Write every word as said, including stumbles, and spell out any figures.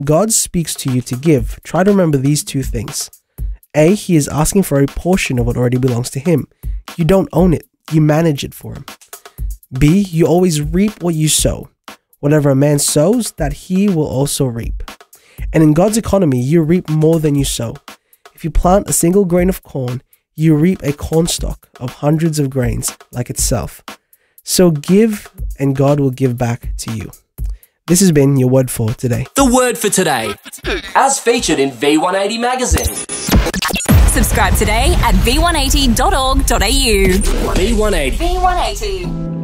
God speaks to you to give, try to remember these two things. A, he is asking for a portion of what already belongs to him. You don't own it, you manage it for him. B, you always reap what you sow. Whatever a man sows, that he will also reap. And in God's economy, you reap more than you sow. If you plant a single grain of corn, you reap a cornstalk of hundreds of grains like itself. So give, and God will give back to you. This has been your word for today. The word for today, as featured in V one eighty magazine. Subscribe today at v one eighty dot org dot a u. V one eighty. V one eighty.